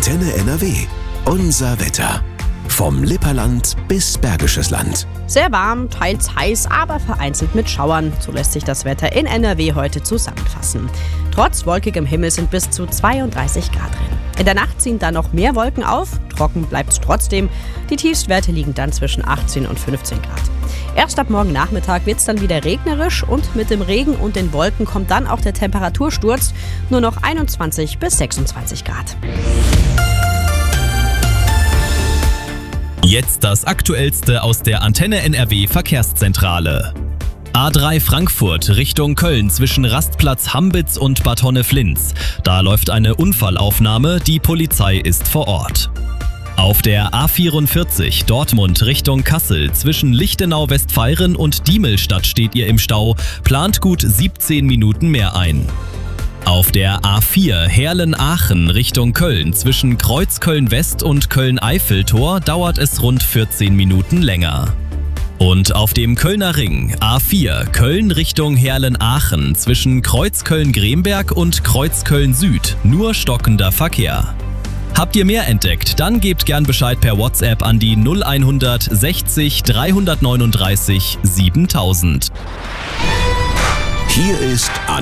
Antenne NRW. Unser Wetter. Vom Lipperland bis Bergisches Land. Sehr warm, teils heiß, aber vereinzelt mit Schauern. So lässt sich das Wetter in NRW heute zusammenfassen. Trotz wolkigem Himmel sind bis zu 32 Grad drin. In der Nacht ziehen dann noch mehr Wolken auf, trocken bleibt es trotzdem. Die Tiefstwerte liegen dann zwischen 18 und 15 Grad. Erst ab morgen Nachmittag wird es dann wieder regnerisch und mit dem Regen und den Wolken kommt dann auch der Temperatursturz, nur noch 21 bis 26 Grad. Jetzt das Aktuellste aus der Antenne NRW Verkehrszentrale. A3 Frankfurt Richtung Köln zwischen Rastplatz Hambitz und Bad Honneflins. Da läuft eine Unfallaufnahme, die Polizei ist vor Ort. Auf der A44 Dortmund Richtung Kassel zwischen Lichtenau-Westfeiren und Diemelstadt steht ihr im Stau, plant gut 17 Minuten mehr ein. Auf der A4 Herlen-Aachen Richtung Köln zwischen Kreuzköln-West und Köln-Eiffeltor dauert es rund 14 Minuten länger. Und auf dem Kölner Ring A4 Köln Richtung Herlen-Aachen zwischen Kreuzköln-Gremberg und Kreuzköln-Süd nur stockender Verkehr. Habt ihr mehr entdeckt? Dann gebt gern Bescheid per WhatsApp an die 0100 60 339 7000. Hier ist